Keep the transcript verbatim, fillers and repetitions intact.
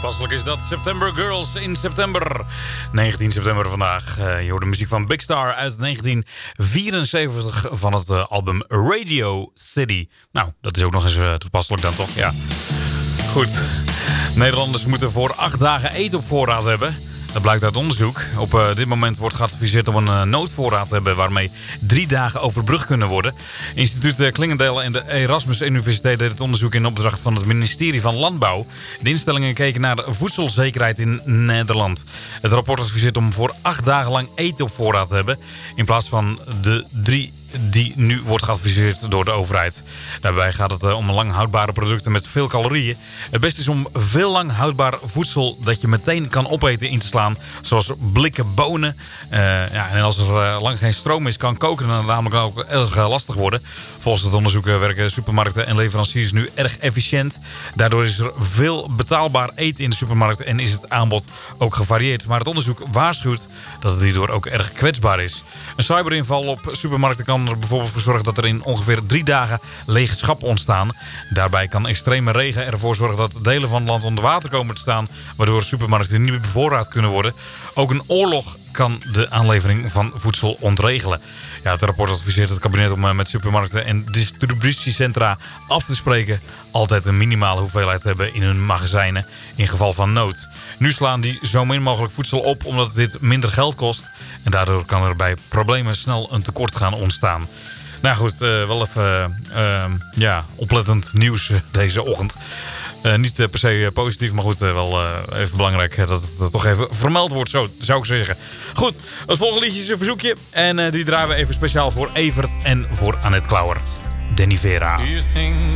Toepasselijk is dat September Girls in september. negentien september vandaag. Uh, je hoort de muziek van Big Star uit negentien vierenzeventig van het uh, album Radio City. Nou, dat is ook nog eens uh, toepasselijk dan toch? Ja. Goed. Nederlanders moeten voor acht dagen eten op voorraad hebben. Dat blijkt uit onderzoek. Op uh, dit moment wordt geadviseerd om een uh, noodvoorraad te hebben waarmee drie dagen overbrugd kunnen worden. Instituut uh, Klingendale en de Erasmus Universiteit deed het onderzoek in opdracht van het ministerie van Landbouw. De instellingen keken naar de voedselzekerheid in Nederland. Het rapport adviseert om voor acht dagen lang eten op voorraad te hebben in plaats van de drie die nu wordt geadviseerd door de overheid. Daarbij gaat het uh, om lang houdbare producten met veel calorieën. Het beste is om veel lang houdbaar voedsel dat je meteen kan opeten in te slaan. Zoals blikken bonen. Uh, ja, en als er uh, lang geen stroom is, kan koken dan namelijk ook erg uh, lastig worden. Volgens het onderzoek uh, werken supermarkten en leveranciers nu erg efficiënt. Daardoor is er veel betaalbaar eten in de supermarkt en is het aanbod ook gevarieerd. Maar het onderzoek waarschuwt dat het hierdoor ook erg kwetsbaar is. Een cyberinval op supermarkten kan er bijvoorbeeld voor zorgen dat er in ongeveer drie dagen lege schappen ontstaan. Daarbij kan extreme regen ervoor zorgen dat delen van het land onder water komen te staan, waardoor supermarkten niet meer bevoorraad kunnen worden. Ook een oorlog kan de aanlevering van voedsel ontregelen. Ja, het rapport adviseert het kabinet om met supermarkten en distributiecentra af te spreken altijd een minimale hoeveelheid te hebben in hun magazijnen in geval van nood. Nu slaan die zo min mogelijk voedsel op omdat dit minder geld kost en daardoor kan er bij problemen snel een tekort gaan ontstaan. Nou goed, uh, wel even uh, uh, ja, oplettend nieuws uh, deze ochtend. Uh, niet uh, per se uh, positief, maar goed, uh, wel uh, even belangrijk uh, dat het uh, toch even vermeld wordt, zo zou ik zeggen. Goed, het volgende liedje is een verzoekje. En uh, die draaien we even speciaal voor Evert en voor Annette Klauwer. Danny Vera.